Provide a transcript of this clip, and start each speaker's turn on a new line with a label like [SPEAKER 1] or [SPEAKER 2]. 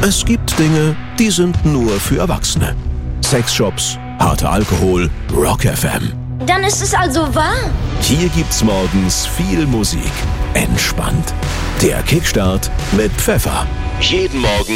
[SPEAKER 1] Es gibt Dinge, die sind nur für Erwachsene. Sexshops, harter Alkohol, Rock FM.
[SPEAKER 2] Dann ist es also wahr.
[SPEAKER 1] Hier gibt's morgens viel Musik. Entspannt. Der Kickstart mit Pfeffer. Jeden Morgen